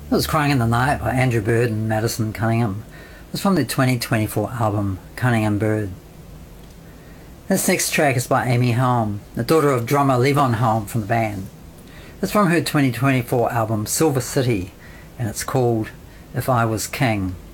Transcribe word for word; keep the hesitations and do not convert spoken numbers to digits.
That was Crying in the Night by Andrew Bird and Madison Cunningham. It's from their twenty twenty-four album, Cunningham Bird. This next track is by Amy Helm, the daughter of drummer Levon Helm from the band. It's from her twenty twenty-four album, Silver City, and it's called If I Was King.